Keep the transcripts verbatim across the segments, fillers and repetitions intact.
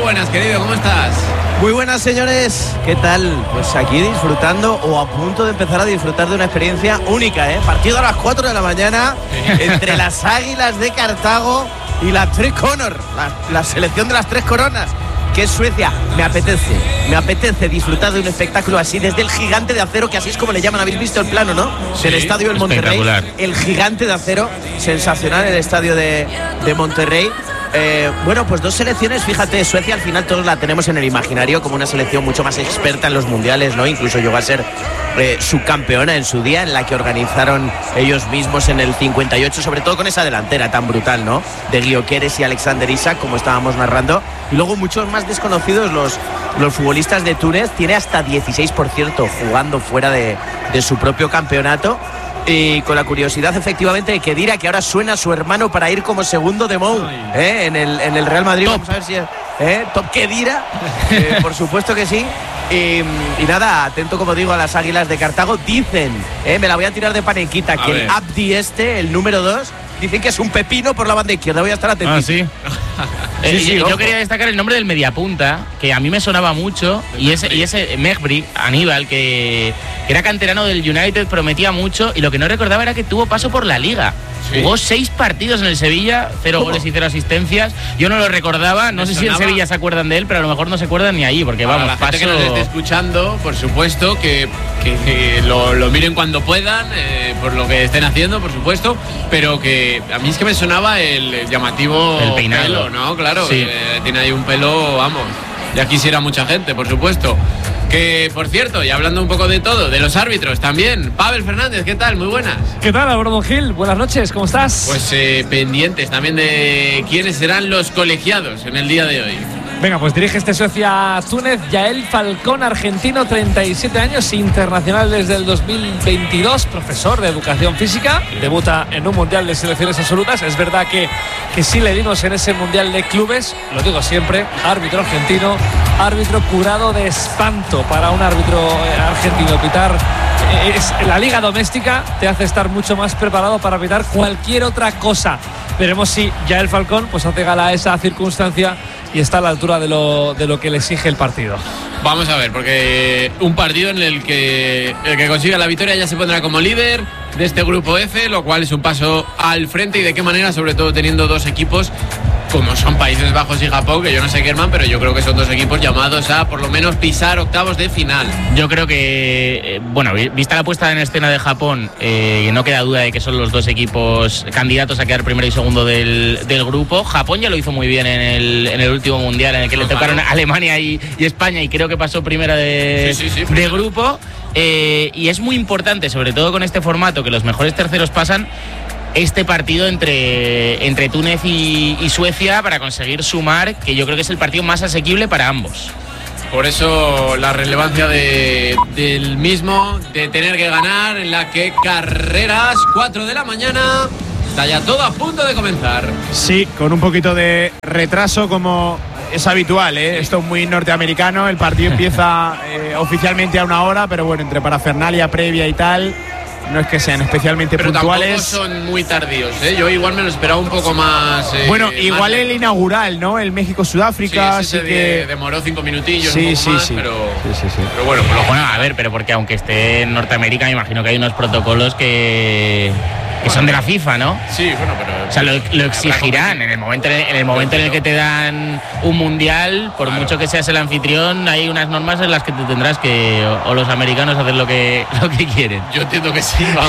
buenas, querido, ¿cómo estás? Muy buenas, señores. ¿Qué tal? Pues aquí disfrutando o a punto de empezar a disfrutar de una experiencia única, ¿eh? Partido a las cuatro de la mañana entre las Águilas de Cartago y la Tres Connor, la, la selección de las tres coronas, que es Suecia. Me apetece, me apetece disfrutar de un espectáculo así desde el Gigante de Acero, que así es como le llaman. Habéis visto el plano, ¿no? Sí, del estadio del Monterrey. El Gigante de Acero, sensacional el estadio de, de Monterrey. Eh, bueno, pues dos selecciones, fíjate, Suecia al final todos la tenemos en el imaginario como una selección mucho más experta en los mundiales, ¿no? Incluso llegó a ser eh, subcampeona en su día, en la que organizaron ellos mismos en el cincuenta y ocho, sobre todo con esa delantera tan brutal, ¿no? De Gyökeres y Alexander Isak, como estábamos narrando. Y luego muchos más desconocidos, los, los futbolistas de Túnez, tiene hasta dieciséis, por cierto, jugando fuera de, de su propio campeonato. Y con la curiosidad, efectivamente, de Khedira, que ahora suena a su hermano para ir como segundo de Mou, ¿eh? en, el, en el Real Madrid. Top. Vamos a ver si es ¿eh? Top Khedira, eh, por supuesto que sí. Y, y nada, atento, como digo, a las Águilas de Cartago. Dicen, ¿eh? me la voy a tirar de panequita, a que ver. El Abdi este, el número dos, dicen que es un pepino por la banda izquierda. Voy a estar atento. Ah, sí. Sí, sí, yo, yo quería destacar el nombre del mediapunta, que a mí me sonaba mucho, y ese, y ese Mejbri, Aníbal, que, que era canterano del United, prometía mucho, y lo que no recordaba era que tuvo paso por la Liga. Sí. Jugó seis partidos en el Sevilla, cero ¿Cómo? goles y cero asistencias. Yo no lo recordaba, no me sé sonaba. si en Sevilla se acuerdan de él, pero a lo mejor no se acuerdan ni ahí, porque vamos, la paso... gente que nos esté escuchando, por supuesto, que, que, que lo, lo miren cuando puedan, eh, por lo que estén haciendo, por supuesto, pero que a mí es que me sonaba el, el llamativo el peinado, pelo, ¿no? Claro, sí. eh, tiene ahí un pelo, vamos, ya quisiera mucha gente, por supuesto. Que, por cierto, y hablando un poco de todo, de los árbitros también, Pavel Fernández, ¿qué tal? Muy buenas. ¿Qué tal, Alberto Gil? Buenas noches, ¿cómo estás? Pues eh, pendientes también de quiénes serán los colegiados en el día de hoy. Venga, pues dirige este Suecia-Túnez Yael Falcón, argentino, treinta y siete años, internacional desde el dos mil veintidós, profesor de educación física, debuta en un mundial de selecciones absolutas. Es verdad que, que sí le dimos en ese mundial de clubes, lo digo siempre, árbitro argentino, árbitro curado de espanto para un árbitro argentino. Pitar es, la liga doméstica te hace estar mucho más preparado para pitar cualquier otra cosa. Veremos si Yael Falcón pues hace gala a esa circunstancia y está a la altura de lo, de lo que le exige el partido. Vamos a ver, porque un partido en el que el que consiga la victoria ya se pondrá como líder de este grupo F, lo cual es un paso al frente, y de qué manera, sobre todo teniendo dos equipos como son Países Bajos y Japón, que yo no sé, Germán, pero yo creo que son dos equipos llamados a por lo menos pisar octavos de final. Yo creo que, eh, bueno, vista la puesta en escena de Japón, eh, no queda duda de que son los dos equipos candidatos a quedar primero y segundo del, del grupo. Japón ya lo hizo muy bien en el, en el último mundial, en el que le tocaron a Alemania y, y España, y creo que pasó primera de, sí, sí, sí, de grupo. Eh, y es muy importante, sobre todo con este formato, que los mejores terceros pasan, este partido entre, entre Túnez y, y Suecia, para conseguir sumar, que yo creo que es el partido más asequible para ambos. Por eso la relevancia de, del mismo, de tener que ganar, en la que carreras, cuatro de la mañana, está ya todo a punto de comenzar. Sí, con un poquito de retraso, como es habitual, ¿eh? Esto es muy norteamericano. El partido empieza eh, oficialmente a una hora, pero bueno, entre parafernalia previa y tal, no es que sean especialmente pero puntuales. Tampoco son muy tardíos, ¿eh? Yo igual me lo esperaba un poco más. Eh, bueno, igual más el inaugural, ¿no? El México-Sudáfrica. Sí, así que demoró cinco minutillos, sí, un poco sí, más, sí. Pero, sí, sí, sí. pero bueno, por lo bueno, a ver, pero porque aunque esté en Norteamérica, me imagino que hay unos protocolos que, que son de la FIFA, ¿no? Sí, bueno, pero... O sea, lo, lo exigirán en el momento en el, en el momento en el que te dan un mundial, por claro. mucho que seas el anfitrión, hay unas normas en las que te tendrás que, o, o los americanos, hacer lo que, lo que quieren. Yo entiendo que sí, vamos.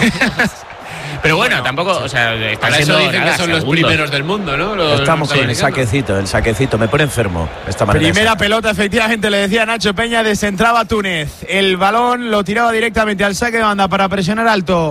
Pero bueno, bueno, tampoco, o sea, están para siendo, eso dicen nada, que son los segundos. primeros del mundo, ¿no? Los Estamos con el saquecito, el saquecito. Me pone enfermo esta manera. Primera esa. pelota, efectivamente, le decía Nacho Peña, descentraba Túnez. El balón lo tiraba directamente al saque de banda para presionar alto.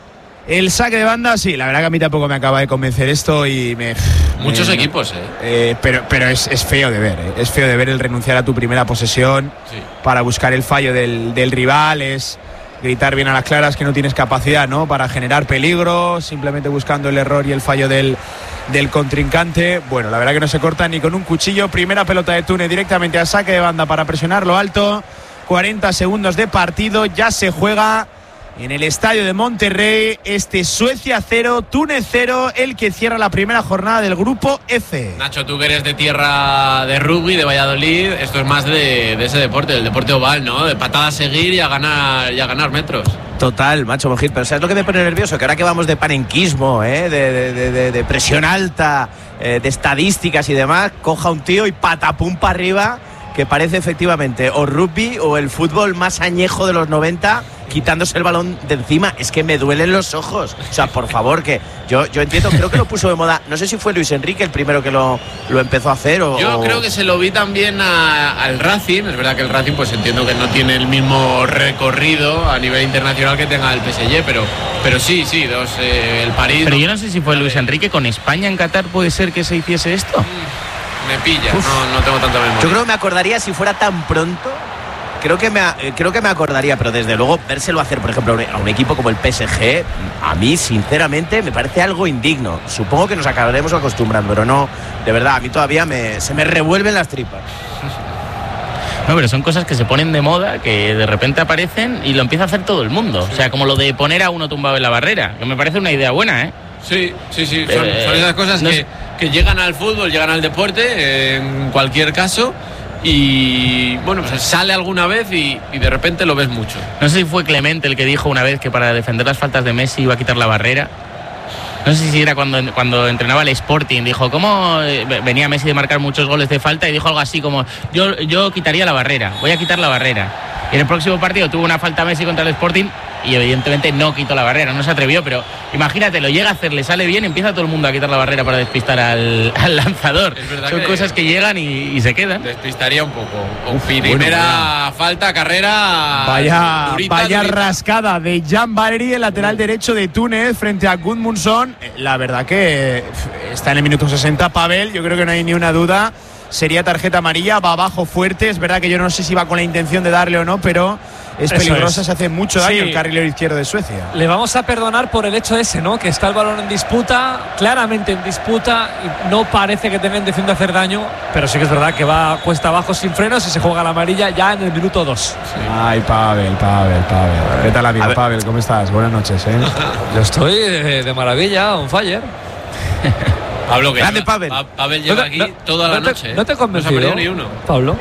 El saque de banda, sí, la verdad que a mí tampoco me acaba de convencer esto y me... Muchos me, equipos, ¿eh? eh pero pero es, es feo de ver, ¿eh? Es feo de ver el renunciar a tu primera posesión sí. para buscar el fallo del, del rival, es gritar bien a las claras que no tienes capacidad, ¿no? Para generar peligro, simplemente buscando el error y el fallo del, del contrincante. Bueno, la verdad que no se corta ni con un cuchillo. Primera pelota de Túnez directamente al saque de banda para presionarlo alto. cuarenta segundos de partido, ya se juega en el estadio de Monterrey, este Suecia cero, Túnez cero, el que cierra la primera jornada del grupo F. Nacho, tú que eres de tierra de rugby, de Valladolid, esto es más de, de ese deporte, del deporte oval, ¿no? De patada a seguir y a ganar, y a ganar metros. Total, macho Mojit, pero ¿sabes lo que me pone nervioso? Que ahora que vamos de panenquismo, ¿eh? de, de, de, de presión alta, eh, de estadísticas y demás, coja un tío y patapum para arriba, que parece efectivamente o rugby o el fútbol más añejo de los noventa, quitándose el balón de encima. Es que me duelen los ojos. O sea, por favor, que yo, yo entiendo, creo que lo puso de moda. No sé si fue Luis Enrique el primero que lo, lo empezó a hacer o... Yo o... creo que se lo vi también a, al Racing. Es verdad que el Racing, pues entiendo que no tiene el mismo recorrido a nivel internacional que tenga el P S G, pero, pero sí, sí, dos, eh, el París... Pero yo no sé si fue Luis Enrique con España en Qatar, puede ser que se hiciese esto. Me pilla, no, no tengo tanta memoria. Yo creo que me acordaría si fuera tan pronto. Creo que, me, creo que me acordaría, pero desde luego vérselo hacer, por ejemplo, a un, a un equipo como el P S G, a mí, sinceramente, me parece algo indigno. Supongo que nos acabaremos acostumbrando, pero no, de verdad, a mí todavía me, se me revuelven las tripas. No, pero son cosas que se ponen de moda, que de repente aparecen y lo empieza a hacer todo el mundo. O sea, como lo de poner a uno tumbado en la barrera, que me parece una idea buena, ¿eh? Sí, sí, sí, son, Eh, son esas cosas no que, sé. que llegan al fútbol, llegan al deporte, eh, en cualquier caso, y bueno, pues sale alguna vez y, y de repente lo ves mucho. No sé si fue Clemente el que dijo una vez que para defender las faltas de Messi iba a quitar la barrera. No sé si era cuando, cuando entrenaba el Sporting, dijo, ¿cómo venía Messi de marcar muchos goles de falta? Y dijo algo así como, yo, yo quitaría la barrera, voy a quitar la barrera. Y en el próximo partido tuvo una falta Messi contra el Sporting y evidentemente no quitó la barrera, no se atrevió, pero imagínate, lo llega a hacer, le sale bien, empieza todo el mundo a quitar la barrera para despistar al, al lanzador. Es verdad Son que cosas que llegan y, y se quedan. Despistaría un poco. O primera bueno, falta, carrera. Vaya, durita, vaya durita. rascada de Jan Valery, el lateral derecho de Túnez, frente a Gudmundsson. La verdad que está en el minuto sesenta. Pavel, yo creo que no hay ni una duda. Sería tarjeta amarilla, va abajo fuerte. Es verdad que yo no sé si va con la intención de darle o no, pero es Eso peligrosa, es. se hace mucho daño Sí. el carrilero izquierdo de Suecia. Le vamos a perdonar por el hecho ese, ¿no? Que está el balón en disputa, claramente en disputa, y no parece que tenga intención de hacer daño, pero sí que es verdad que va cuesta abajo sin frenos y se juega la amarilla ya en el minuto dos. Ay, Pavel, Pavel, Pavel. ¿Qué tal, amigo? A ver. Pavel, ¿cómo estás? Buenas noches, ¿eh? Yo estoy de, de maravilla, on fire. Pablo, que Grande lleva- Pavel. Pa- Pavel lleva aquí No- toda la no te- noche. ¿eh? ¿No te he No convencido, se ha perdido ni uno. Pablo?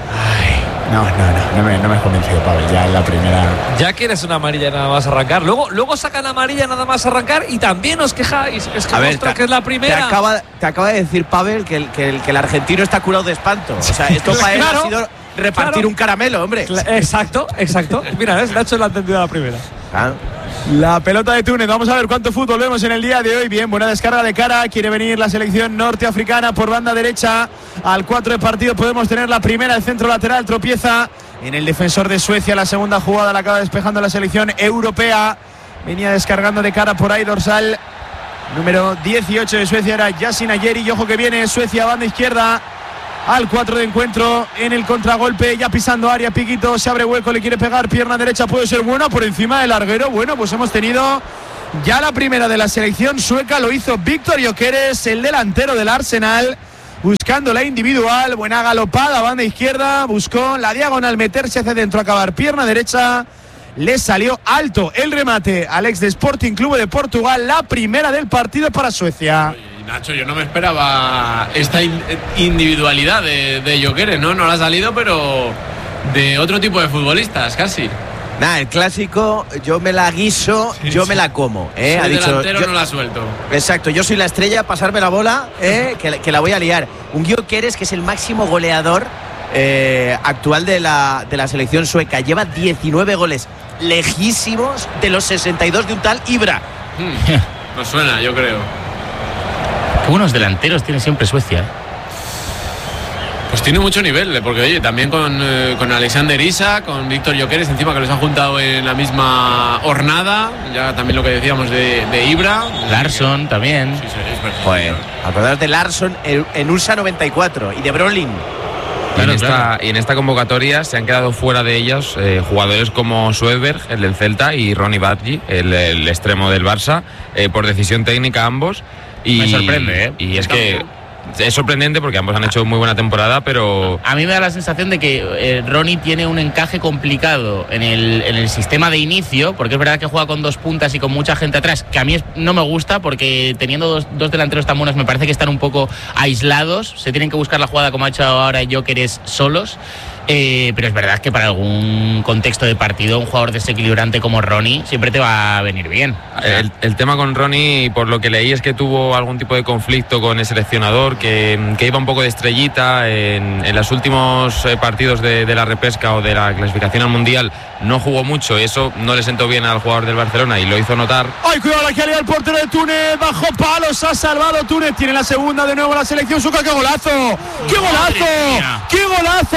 No, no, no, no me, no me has convencido, Pavel, ya en la primera. Ya quieres una amarilla nada más arrancar. Luego, luego sacan amarilla nada más arrancar y también os quejáis. Es que, A ver, ostras, te- que es la Te primera. acaba, te acaba de decir Pavel que el, que, el, que el argentino está curado de espanto. O sea, esto para él Claro, ha sido repartir claro. un caramelo, hombre. Cla- Exacto, exacto. Mira, ¿ves? Nacho lo ha entendido a la primera. Ah. La pelota de Túnez, vamos a ver cuánto fútbol vemos en el día de hoy. Bien, buena descarga de cara, quiere venir la selección norteafricana por banda derecha. Al cuatro de partido podemos tener la primera, el centro lateral, tropieza en el defensor de Suecia. La segunda jugada la acaba despejando la selección europea. Venía descargando de cara por ahí dorsal número dieciocho de Suecia, era Yasin Ayeri. Y ojo que viene Suecia, banda izquierda. Al cuatro de encuentro en el contragolpe, ya pisando área, Piquito, se abre hueco, le quiere pegar, pierna derecha, puede ser buena, por encima del larguero. Bueno, pues hemos tenido ya la primera de la selección sueca, lo hizo Víctor Gyökeres, el delantero del Arsenal, buscando la individual, buena galopada, banda izquierda, buscó la diagonal, meterse hacia adentro, acabar pierna derecha, le salió alto el remate al ex de Sporting Clube de Portugal, la primera del partido para Suecia. Y Nacho, yo no me esperaba esta in- individualidad de, de Gyökeres, ¿no? No le ha salido, pero de otro tipo de futbolistas, casi. Nada, el clásico, yo me la guiso, Sí, yo sí. me la como. ¿eh? Soy Ha dicho, delantero, yo- no la ha suelto. Exacto, yo soy la estrella, pasarme la bola, ¿eh? que, que la voy a liar. Un Gyökeres que es el máximo goleador eh, actual de la, de la selección sueca. Lleva diecinueve goles lejísimos de los sesenta y dos de un tal Ibra. Hmm, No suena, yo creo. Qué buenos delanteros tiene siempre Suecia, ¿eh? Pues tiene mucho nivel, porque oye, también con, eh, con Alexander Isak, con Víctor Gyökeres, encima que los han juntado en la misma hornada, ya también lo que decíamos de, de Ibra. Larsson también. Sí, sí, es verdad. Joder, acordad de Larsson en, en U S A noventa y cuatro y de Brolin. Y en, Claro, esta, claro. y en esta convocatoria se han quedado fuera de ellas eh, jugadores como Sjöberg, el del Celta, y Ronny Badji, el, el extremo del Barça, eh, por decisión técnica ambos. Y, Me sorprende, ¿eh? Y es que es sorprendente porque ambos han hecho muy buena temporada, pero... A mí me da la sensación de que eh, Ronnie tiene un encaje complicado en el, en el sistema de inicio, porque es verdad que juega con dos puntas y con mucha gente atrás, que a mí es, no me gusta, porque teniendo dos, dos delanteros tan buenos me parece que están un poco aislados, se tienen que buscar la jugada como ha hecho ahora Gyökeres solos. Eh, pero es verdad que para algún contexto de partido un jugador desequilibrante como Ronnie siempre te va a venir bien. El, el tema con Ronnie, por lo que leí, es que tuvo algún tipo de conflicto con el seleccionador, que, que iba un poco de estrellita en, en los últimos eh, partidos de, de la repesca o de la clasificación al Mundial. No jugó mucho y eso no le sentó bien al jugador del Barcelona y lo hizo notar. ¡Ay, cuidado la que ha liado el portero de Túnez! Bajo palos, ha salvado Túnez. Tiene la segunda de nuevo la selección sueca. ¡Qué golazo! ¡Qué golazo! ¡Qué golazo!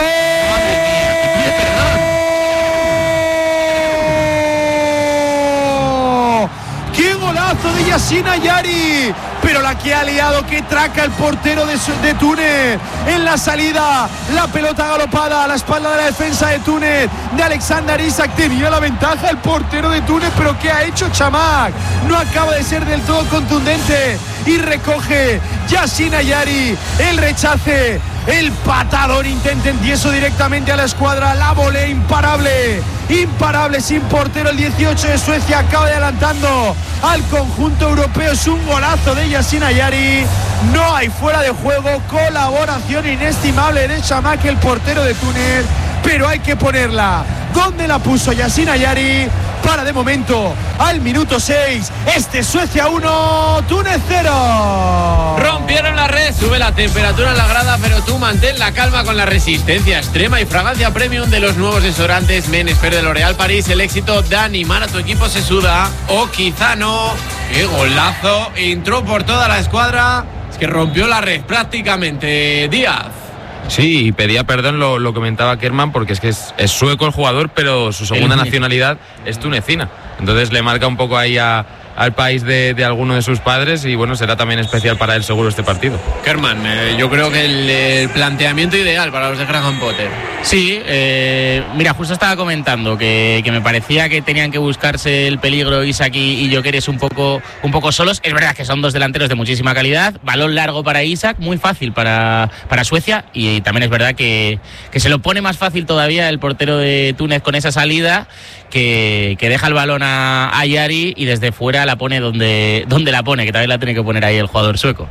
¡Qué golazo de Yassine Ayari! Pero la que ha liado, que traca el portero de, de Túnez en la salida, la pelota galopada a la espalda de la defensa de Túnez, de Alexander Isak. Tenía la ventaja el portero de Túnez, pero ¿qué ha hecho Chamakh? No acaba de ser del todo contundente y recoge Yassine Ayari el rechace, el patador intenta en tieso directamente a la escuadra, la volea imparable, imparable sin portero. El dieciocho de Suecia acaba adelantando al conjunto europeo. Es un golazo de Yassine Ayari, no hay fuera de juego, colaboración inestimable de Chamakh, el portero de Túnez, pero hay que ponerla donde la puso Yassine Ayari. Para de momento al minuto seis, este Suecia uno, Túnez cero. Rompieron la red, sube la temperatura en la grada, pero tú mantén la calma con la resistencia extrema y fragancia premium de los nuevos desodorantes Men Expert de L'Oréal París. El éxito de animar a tu equipo se suda, o quizá no. ¡Qué golazo! Entró por toda la escuadra, es que rompió la red prácticamente. Díaz. Sí, y pedía perdón, lo, lo comentaba Kerman, porque es que es, es sueco el jugador, pero su segunda el... nacionalidad es tunecina. Entonces le marca un poco ahí a, al país de, de alguno de sus padres y bueno, será también especial para él seguro este partido. Kerman, eh, yo creo que el, el planteamiento ideal para los de Graham Potter. Sí, eh, mira, justo estaba comentando que, que me parecía que tenían que buscarse el peligro Isak y, y Gyökeres un poco, un poco solos. Es verdad que son dos delanteros de muchísima calidad, balón largo para Isak, muy fácil para, para Suecia, y, y también es verdad que, que se lo pone más fácil todavía el portero de Túnez con esa salida, que, que deja el balón a, a Ayari y desde fuera la pone donde, donde la pone, que también la tiene que poner ahí el jugador sueco.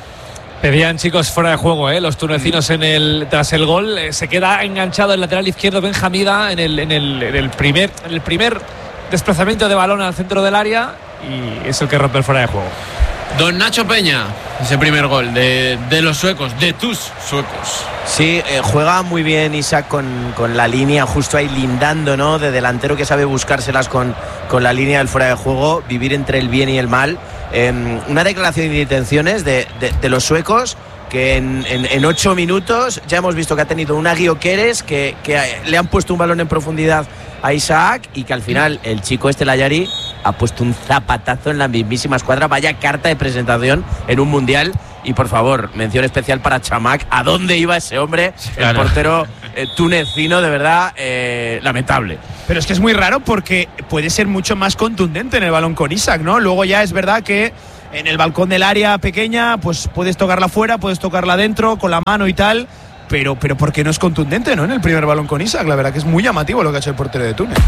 Pedían, chicos, fuera de juego, ¿eh? Los tunecinos en el, tras el gol. Eh, se queda enganchado el lateral izquierdo Ben Hamida en el, en el, en el, primer, en el primer desplazamiento de balón al centro del área y es el que rompe el fuera de juego. Don Nacho Peña, ese primer gol de, de los suecos, de tus suecos. Sí, eh, juega muy bien Isak con, con la línea justo ahí lindando, ¿no? De delantero que sabe buscárselas con, con la línea del fuera de juego, vivir entre el bien y el mal. Eh, una declaración de intenciones de, de, de los suecos que en, en, en ocho minutos ya hemos visto que ha tenido una Gyökeres que, que le han puesto un balón en profundidad a Isak y que al final el chico este, el Ayari, ha puesto un zapatazo en la mismísima escuadra. Vaya carta de presentación en un mundial. Y por favor, mención especial para Chamakh. ¿A dónde iba ese hombre? Claro. El portero eh, tunecino, de verdad, eh, lamentable. Pero es que es muy raro porque puede ser mucho más contundente en el balón con Isak, ¿no? Luego ya es verdad que en el balcón del área pequeña, pues puedes tocarla fuera, puedes tocarla dentro, con la mano y tal. Pero, pero ¿por qué no es contundente, no? En el primer balón con Isak, la verdad que es muy llamativo lo que ha hecho el portero de Túnez.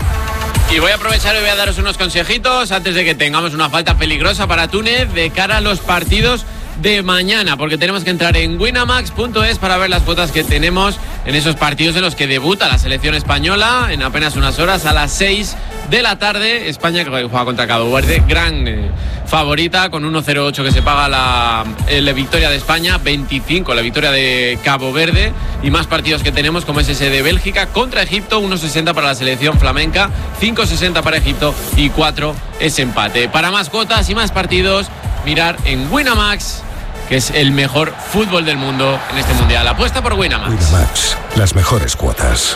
Y voy a aprovechar y voy a daros unos consejitos antes de que tengamos una falta peligrosa para Túnez de cara a los partidos de mañana, porque tenemos que entrar en winamax punto es para ver las cuotas que tenemos en esos partidos en los que debuta la selección española en apenas unas horas a las seis de la tarde. España que juega contra Cabo Verde, gran eh, favorita con uno cero ocho que se paga la, eh, la victoria de España, veinticinco la victoria de Cabo Verde, y más partidos que tenemos como es ese de Bélgica contra Egipto, uno sesenta para la selección flamenca, cinco sesenta para Egipto y cuatro es empate. Para más cuotas y más partidos, mirar en Winamax, que es el mejor fútbol del mundo en este mundial. Apuesta por Winamax. Winamax, las mejores cuotas.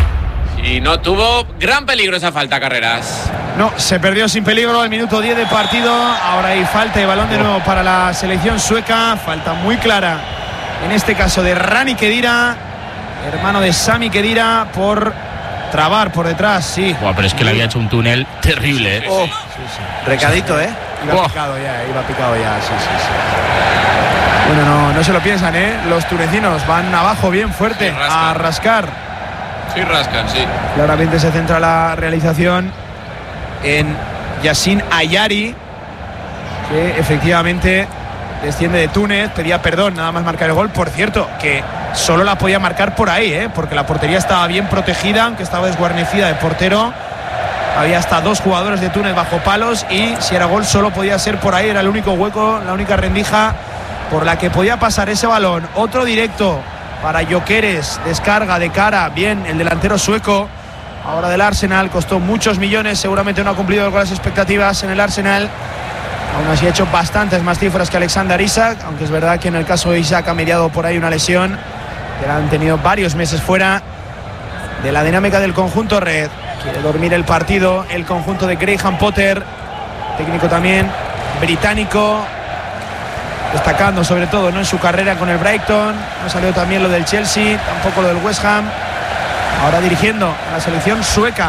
Y no tuvo gran peligro esa falta, Carreras. No, se perdió sin peligro el minuto diez de partido. Ahora hay falta de balón de nuevo para la selección sueca. Falta muy clara, en este caso de Rani Khedira, hermano de Sami Khedira, por trabar por detrás, sí. Buah, pero es que le había hecho un túnel terrible, ¿eh? Oh, sí, sí. Recadito, ¿eh? Iba Buah. picado ya, iba picado ya, sí, sí, sí. Bueno, no, no se lo piensan, ¿eh? Los tunecinos van abajo bien fuerte, sí, a rascar. Sí, rascan, sí. Claramente se centra la realización en Yassin Ayari, que efectivamente desciende de Túnez, pedía perdón nada más marcar el gol. Por cierto, que solo la podía marcar por ahí, ¿eh? Porque la portería estaba bien protegida, aunque estaba desguarnecida de portero. Había hasta dos jugadores de Túnez bajo palos y si era gol solo podía ser por ahí. Era el único hueco, la única rendija por la que podía pasar ese balón. Otro directo para Gyökeres, descarga de cara, bien el delantero sueco, ahora del Arsenal, costó muchos millones, seguramente no ha cumplido con las expectativas en el Arsenal. Aún así ha hecho bastantes más cifras que Alexander Isak, aunque es verdad que en el caso de Isak ha mediado por ahí una lesión, que han tenido varios meses fuera de la dinámica del conjunto red. Quiere dormir el partido el conjunto de Graham Potter, técnico también británico, destacando sobre todo, ¿no?, en su carrera con el Brighton. No salió también lo del Chelsea, tampoco lo del West Ham. Ahora dirigiendo a la selección sueca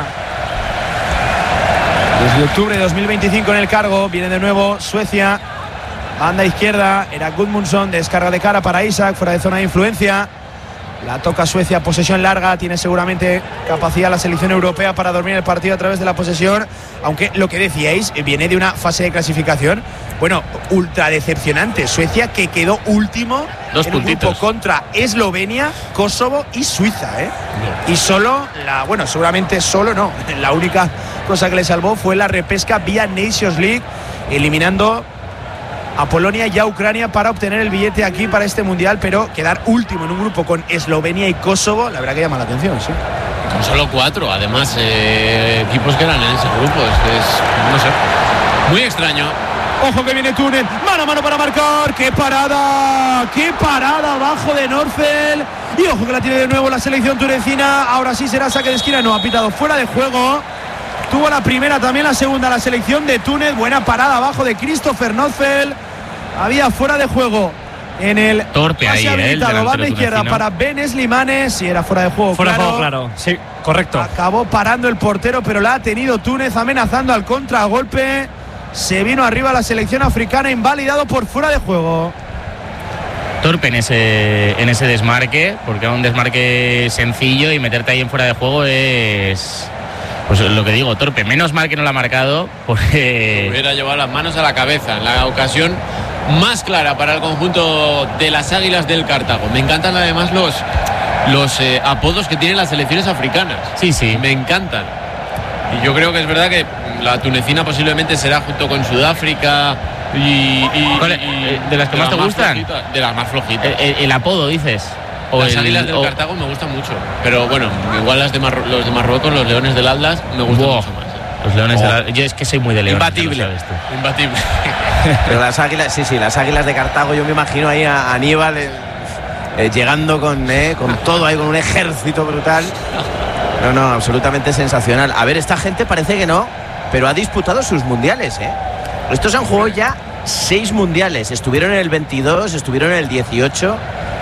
desde octubre de dos mil veinticinco en el cargo. Viene de nuevo Suecia, banda izquierda, era Gudmundsson, descarga de cara para Isak, fuera de zona de influencia. La toca Suecia, posesión larga, tiene seguramente capacidad la selección europea para dormir el partido a través de la posesión, aunque lo que decíais, viene de una fase de clasificación, bueno, ultra decepcionante. Suecia, que quedó último Dos en un puntitos. grupo contra Eslovenia, Kosovo y Suiza, ¿eh? Y solo, la, bueno, seguramente solo no, la única cosa que le salvó fue la repesca vía Nations League, eliminando a Polonia y a Ucrania para obtener el billete aquí para este mundial, pero quedar último en un grupo con Eslovenia y Kosovo, la verdad que llama la atención, sí. Con solo cuatro, además, eh, equipos que eran en ese grupo. Es, es, no sé, muy extraño. Ojo que viene Túnez, mano a mano para marcar. ¡Qué parada! ¡Qué parada abajo de Norfel! Y ojo que la tiene de nuevo la selección tunecina. Ahora sí será saque de esquina, no, ha pitado fuera de juego. Tuvo la primera, también la segunda, la selección de Túnez. Buena parada abajo de Christopher Norfel. Había fuera de juego en el torpe ahí, habilitado, el banda izquierda tunecino. para Ben Slimane. Si era fuera de juego, Fuera de claro. juego, claro. Sí, correcto. Acabó parando el portero, pero la ha tenido Túnez, amenazando al contragolpe. Se vino arriba la selección africana, invalidado por fuera de juego. Torpe en ese, en ese desmarque, porque era un desmarque sencillo y meterte ahí en fuera de juego es, pues lo que digo, torpe. Menos mal que no lo ha marcado, porque Hubiera llevado las manos a la cabeza en la ocasión más clara para el conjunto de las Águilas del Cartago. Me encantan además los, los eh, apodos que tienen las selecciones africanas. sí, sí. Me encantan. Y yo creo que es verdad que la tunecina posiblemente será junto con Sudáfrica y, y, ¿Cuál es? y ¿De las que más te gustan? flojitas, de las más flojitas. El, el- el apodo, dices. Las el- Águilas del o- Cartago me gustan mucho. Pero bueno, igual las de Marru- los de Marruecos, los Leones del Atlas, me gustan Buah, mucho más. ¿eh? Los Leones Oh. de la- Yo es que soy muy de León. Imbatible. ya lo sabes tú. Imbatible. Pero las águilas, sí, sí, las águilas de Cartago, yo me imagino ahí a Aníbal eh, eh, llegando con, eh, con todo ahí, con un ejército brutal. No, no, absolutamente sensacional. A ver, esta gente parece que no, pero ha disputado sus mundiales, ¿eh? Estos han jugado ya seis mundiales. Estuvieron en el veintidós, estuvieron en el dieciocho.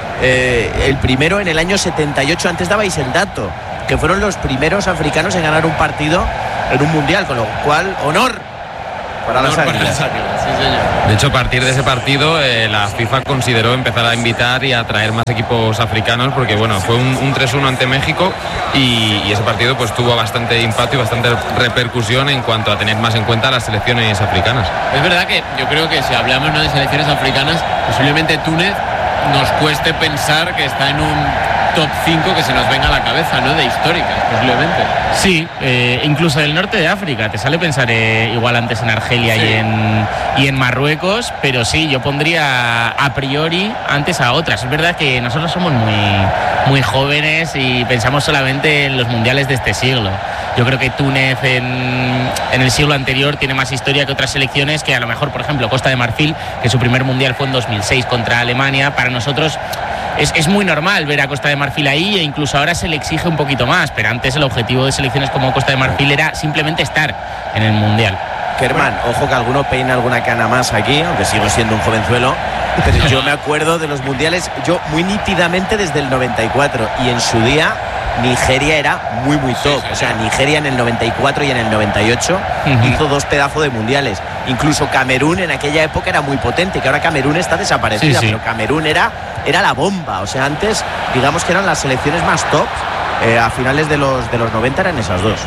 Eh, el primero en el año setenta y ocho, antes dabais el dato, que fueron los primeros africanos en ganar un partido en un mundial, con lo cual, honor para las Honor para águilas. las Águilas, sí, señor. De hecho, a partir de ese partido, eh, la FIFA consideró empezar a invitar y a traer más equipos africanos, porque bueno, fue un, un tres uno ante México y, y ese partido pues tuvo bastante impacto y bastante repercusión en cuanto a tener más en cuenta las selecciones africanas. Es verdad que yo creo que si hablamos, ¿no?, de selecciones africanas, posiblemente Túnez nos cueste pensar que está en un top cinco que se nos venga a la cabeza, ¿no?, de históricas, posiblemente. Sí, eh, incluso del norte de África. Te sale pensar eh, igual antes en Argelia Sí. y, en, y en Marruecos, pero sí, yo pondría a priori antes a otras. Es verdad que nosotros somos muy, muy jóvenes y pensamos solamente en los mundiales de este siglo. Yo creo que Túnez en, en el siglo anterior tiene más historia que otras selecciones, que a lo mejor, por ejemplo, Costa de Marfil, que su primer mundial fue en dos mil seis contra Alemania. Para nosotros es, es muy normal ver a Costa de Marfil ahí, e incluso ahora se le exige un poquito más, pero antes el objetivo de selecciones como Costa de Marfil era simplemente estar en el mundial. Kerman, ojo que alguno peina alguna cana más aquí, aunque sigo siendo un jovenzuelo, pero yo me acuerdo de los mundiales, yo muy nítidamente desde el noventa y cuatro, y en su día Nigeria era muy muy top. O sea, Nigeria en el noventa y cuatro y en el noventa y ocho uh-huh. hizo dos pedazos de mundiales. Incluso Camerún en aquella época era muy potente, que ahora Camerún está desaparecida, sí, sí. pero Camerún era, era la bomba. O sea, antes digamos que eran las selecciones más top. Eh, a finales de los, de los noventa eran esas dos.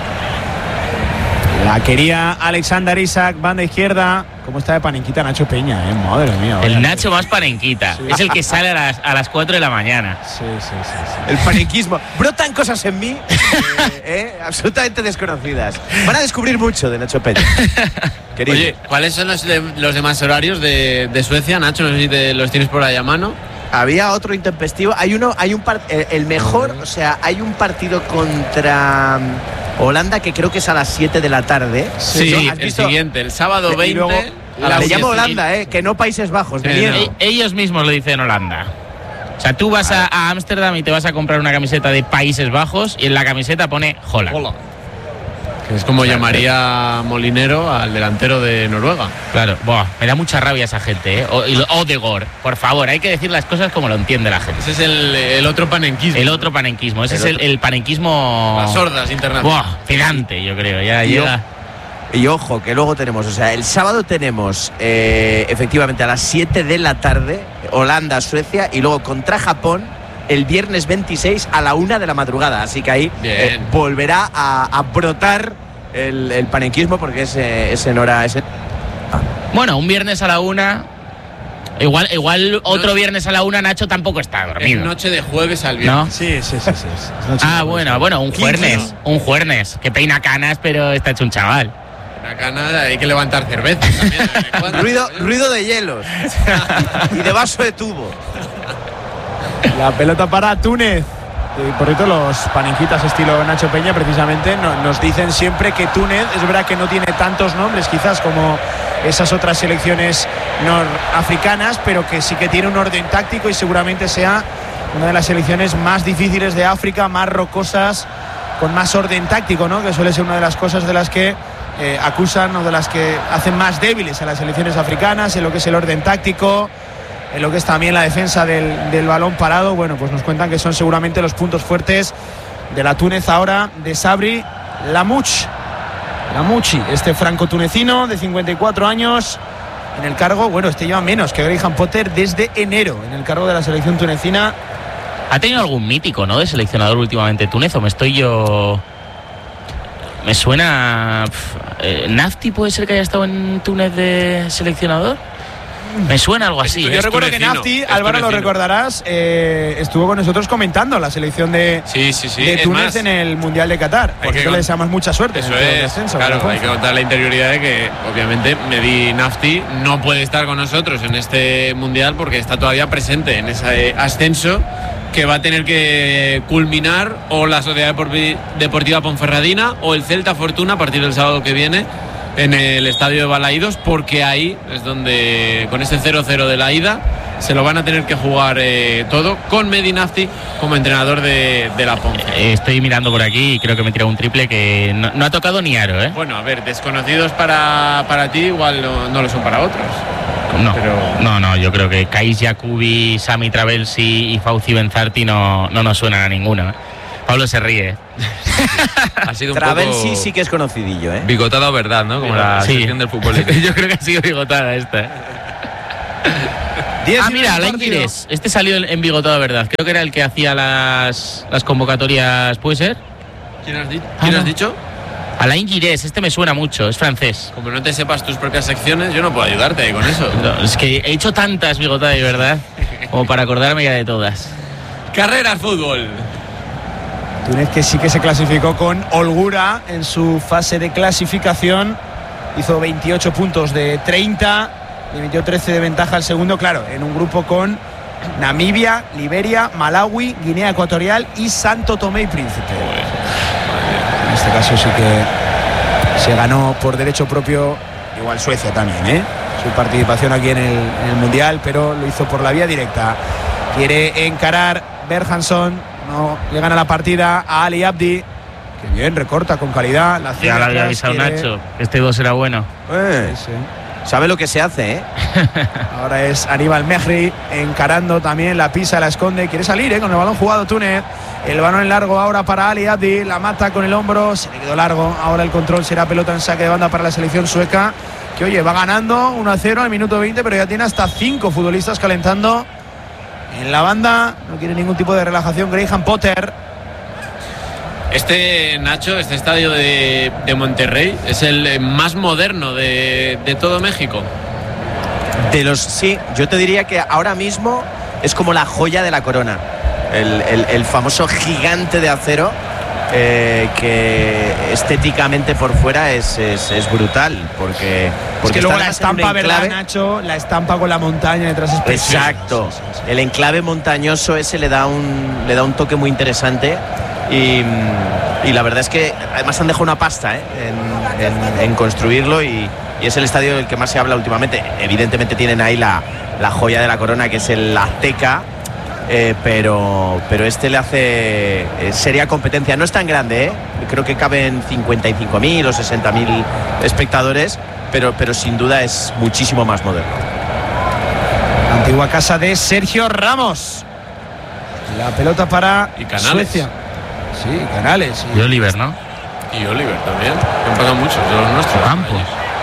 La quería Alexander Isak, banda izquierda. ¿Cómo está de panenquita Nacho Peña? Eh? Madre mía. El Nacho más panenquita. Sí. Es el que sale a las, a las cuatro de la mañana. Sí, sí, sí, sí. El panenquismo. Brotan cosas en mí eh, eh, absolutamente desconocidas. Van a descubrir mucho de Nacho Peña. Querido. Oye, ¿cuáles son los, de, los demás horarios de, de Suecia, Nacho? No sé si te, los tienes por ahí a mano. Había otro intempestivo. Hay uno, hay un par, el, el mejor, o sea, hay un partido contra Holanda que creo que es a las siete de la tarde. Sí, el siguiente, el sábado veinte. Luego, a le llamo Holanda, eh, que no Países Bajos. Sí, no. Ellos mismos lo dicen Holanda. O sea, tú vas a Ámsterdam y te vas a comprar una camiseta de Países Bajos y en la camiseta pone Holland. Hola. Que es como llamaría Molinero al delantero de Noruega. Claro, buah, me da mucha rabia esa gente, ¿eh? O, Odegaard, por favor, hay que decir las cosas como lo entiende la gente. Ese es el, el otro panenquismo. El otro panenquismo, ese el es el, el panenquismo. Las sordas internacionales. Buah, pedante, yo creo. Ya y, llega. Y ojo, que luego tenemos, o sea, el sábado tenemos eh, efectivamente a las siete de la tarde Holanda, Suecia y luego contra Japón el viernes veintiséis a la una de la madrugada. Así que ahí eh, volverá a, a brotar el, el panenquismo porque es, es en hora. Es en... Ah. Bueno, un viernes a la una. Igual, igual otro no, viernes a la una Nacho tampoco está dormido. Es noche de jueves al viernes. ¿No? Sí, sí, sí. sí. Ah, bueno, bueno, un jueves. Un jueves. Que peina canas, pero está hecho un chaval. Una cana, hay que levantar cerveza también. ruido, ruido de hielos y de vaso de tubo. La pelota para Túnez. Y por cierto, los panenquitas estilo Nacho Peña precisamente no, nos dicen siempre que Túnez es verdad que no tiene tantos nombres quizás como esas otras selecciones norafricanas, pero que sí que tiene un orden táctico y seguramente sea una de las selecciones más difíciles de África, más rocosas, con más orden táctico, ¿no? Que suele ser una de las cosas de las que eh, acusan o de las que hacen más débiles a las selecciones africanas en lo que es el orden táctico, en lo que es también la defensa del, del balón parado. Bueno, pues nos cuentan que son seguramente los puntos fuertes de la Túnez ahora, de Sabri Lamouchi. Lamouchi, este franco-tunecino de cincuenta y cuatro años en el cargo. Bueno, este lleva menos que Graham Potter desde enero en el cargo de la selección tunecina. ¿Ha tenido algún mítico, no, de seleccionador últimamente Túnez? ¿O me estoy yo...? Me suena... Eh, ¿Nafti puede ser que haya estado en Túnez de seleccionador? Me suena algo así. Yo ¿eh? recuerdo que Nafti, Álvaro, lo recordarás, eh, estuvo con nosotros comentando la selección de, sí, sí, sí. de Túnez más, en el Mundial de Qatar. Por eso le deseamos mucha suerte. Eso en el es, descenso, claro, hay que contar la interioridad de que obviamente Mehdi Nafti no puede estar con nosotros en este Mundial porque está todavía presente en ese ascenso que va a tener que culminar o la Sociedad Deportiva Ponferradina o el Celta Fortuna a partir del sábado que viene en el estadio de Balaídos, porque ahí es donde con ese cero cero de la ida se lo van a tener que jugar eh, todo con Mehdi Nafti como entrenador de, de la Ponce. Eh, estoy mirando por aquí y creo que me tira un triple que no, no ha tocado ni aro, ¿eh? Bueno, a ver, desconocidos para, para ti igual no, no lo son para otros. No, pero... no, no, yo creo que Kais Jacubi, Sami Travelsi y Fauci Benzarti no, no nos suenan a ninguno, ¿eh? Pablo se ríe. Ha sido un Travelsi poco sí que es conocidillo, ¿eh? Bigotada, ¿verdad? ¿No? Como la sí. sección del fútbol. Yo creo que ha sido bigotada esta. ¿eh? Ah, mira, Alain Girés. Este salió en bigotada, ¿verdad? Creo que era el que hacía las, las convocatorias, ¿puede ser? ¿Quién has, di ah, ¿quién no. has dicho? Alain Girés, este me suena mucho, es francés. Como no te sepas tus propias secciones, yo no puedo ayudarte con eso. No, es que he hecho tantas bigotadas, ¿verdad? Como para acordarme ya de todas. Carreras fútbol. Túnez que sí que se clasificó con holgura en su fase de clasificación. Hizo veintiocho puntos de treinta, le metió trece de ventaja al segundo, claro, en un grupo con Namibia, Liberia, Malawi, Guinea Ecuatorial y Santo Tomé y Príncipe. En este caso sí que se ganó por derecho propio, igual Suecia también, ¿eh? Su participación aquí en el, en el Mundial, pero lo hizo por la vía directa. Quiere encarar Berhansson, no le gana la partida a Ali Abdi. Que bien, recorta con calidad. La ya lo había avisado quiere... Nacho, este dos era bueno. Eh, sí, sí. Sabe lo que se hace, ¿eh? Ahora es Aníbal Mehri encarando también, la pisa, la esconde. Quiere salir, ¿eh? Con el balón jugado Túnez. El balón en largo ahora para Ali Abdi, la mata con el hombro, se le quedó largo. Ahora el control será pelota en saque de banda para la selección sueca, que oye, va ganando uno a cero al minuto veinte, pero ya tiene hasta cinco futbolistas calentando en la banda. No quiere ningún tipo de relajación Graham Potter. Este, Nacho, este estadio de, de Monterrey es el más moderno de, de todo México. De los, sí, yo te diría que ahora mismo es como la joya de la corona. El, el, el famoso gigante de acero, eh, que estéticamente por fuera es, es, es brutal, porque, porque es que luego la estampa, ¿verdad, Nacho? La estampa con la montaña detrás es preciosa. Exacto, sí, sí, sí. El enclave montañoso ese le da un, le da un toque muy interesante y, y la verdad es que además han dejado una pasta, ¿eh? en, en, en construirlo y, y es el estadio del que más se habla últimamente. Evidentemente tienen ahí la, la joya de la corona, que es el Azteca. Eh, pero, pero este le hace eh, seria competencia. No es tan grande, ¿eh? Creo que caben cincuenta y cinco mil o sesenta mil espectadores, pero, pero sin duda es muchísimo más moderno. Antigua casa de Sergio Ramos. La pelota para y Canales. Suecia. Sí, Canales. Y, y Oliver, ¿no? Y Oliver también. Han pasado muchos de los nuestros. Campos.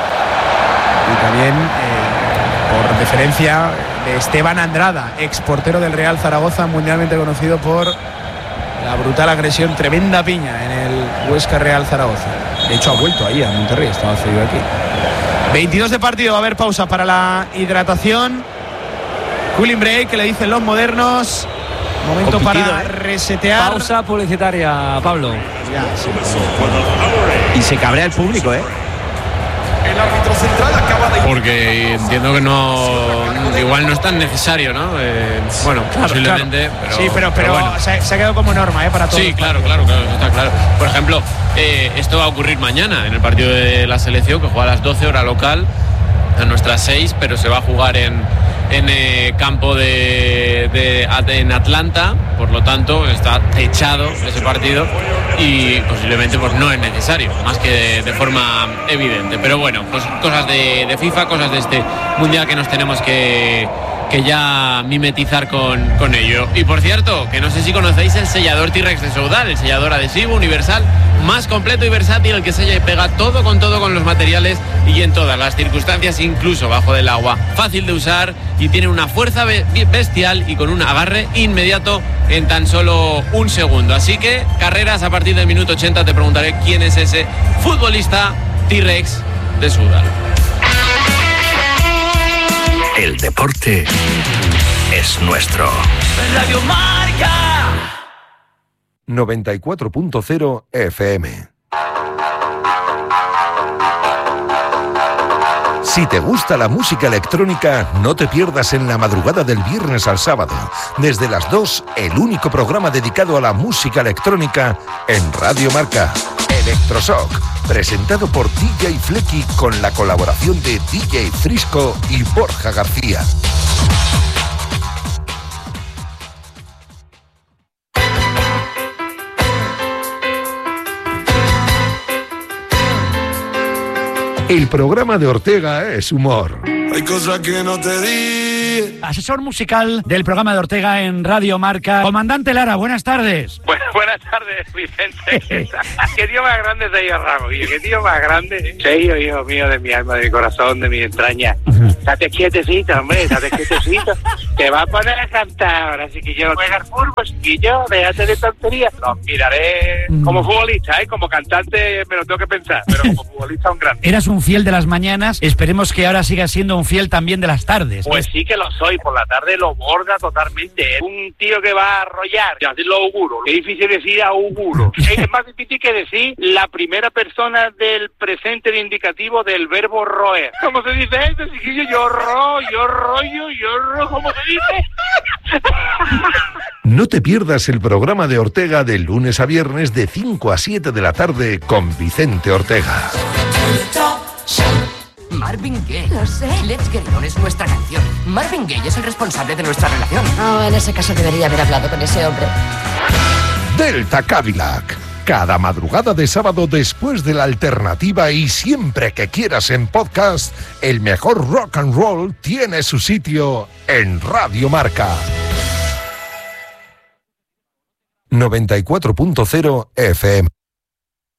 Y también, eh, por deferencia, de Esteban Andrada, ex portero del Real Zaragoza, mundialmente conocido por la brutal agresión, tremenda piña en el Huesca Real Zaragoza. De hecho, ha vuelto ahí a Monterrey, estaba cedido aquí. veintidós de partido, va a haber pausa para la hidratación. Cooling break, que le dicen los modernos. Momento Compitido, para ¿eh? resetear. Pausa publicitaria, Pablo. Ya, sí, sí. Y se cabrea el público, ¿eh? El árbitro central acaba de... Porque entiendo que no, igual no es tan necesario, ¿no? Eh, bueno, claro, posiblemente, claro. pero... Sí, pero, pero, pero bueno. se, se ha quedado como norma, ¿eh? Para todos. Sí, claro, claro, claro, está claro. Por ejemplo, eh, esto va a ocurrir mañana en el partido de la selección, que juega a las doce hora local, a nuestras seis, pero se va a jugar en, en eh, campo de, de, en Atlanta, por lo tanto está techado ese partido y posiblemente pues no es necesario, más que de, de forma evidente. Pero bueno, pues cosas de, de FIFA, cosas de este mundial que nos tenemos que, que ya mimetizar con, con ello. Y por cierto, que no sé si conocéis el sellador T-Rex de Soudal, el sellador adhesivo universal más completo y versátil, el que sella y pega todo con todo con los materiales y en todas las circunstancias, incluso bajo del agua. Fácil de usar y tiene una fuerza bestial y con un agarre inmediato en tan solo un segundo. Así que carreras a partir del minuto ochenta, te preguntaré quién es ese futbolista T-Rex de Soudal. El deporte es nuestro. Radio Marca noventa y cuatro punto cero F M. Si te gusta la música electrónica, no te pierdas en la madrugada del viernes al sábado. Desde las dos, el único programa dedicado a la música electrónica en Radio Marca. Electroshock, presentado por D J Flecky con la colaboración de D J Frisco y Borja García. El programa de Ortega es humor. Hay cosas que no te di. Asesor musical del programa de Ortega en Radio Marca. Comandante Lara, buenas tardes. Bueno, buenas tardes, Vicente. Qué tío más grande es Sergio Ramos, qué tío más grande. Sergio, hijo mío, de mi alma, de mi corazón, de mi entraña. Estate quietecito, hombre, estate quietecito. Te va a poner a cantar ahora, sí que yo juegar fútbol, sí que yo, déjate de tonterías. Los miraré como futbolista, ¿eh? Como cantante me lo tengo que pensar, pero como futbolista un grande. Eras un fiel de las mañanas, esperemos que ahora sigas siendo un fiel también de las tardes. Pues sí que lo soy, por la tarde lo borda totalmente. Es un tío que va a arrollar, y así lo auguro. Es difícil decir auguro. Es más difícil que decir la primera persona del presente de indicativo del verbo roer. ¿Cómo se dice eso, chiquillo? Yo ro, yo rollo, yo ro, ¿cómo se dice? No te pierdas el programa de Ortega de lunes a viernes de cinco a siete de la tarde con Vicente Ortega. Marvin Gaye. Lo sé. Let's Get On es nuestra canción. Marvin Gaye es el responsable de nuestra relación. Oh, en ese caso debería haber hablado con ese hombre. Delta Cadillac. Cada madrugada de sábado después de la alternativa y siempre que quieras en podcast, el mejor rock and roll tiene su sitio en Radio Marca. noventa y cuatro punto cero F M.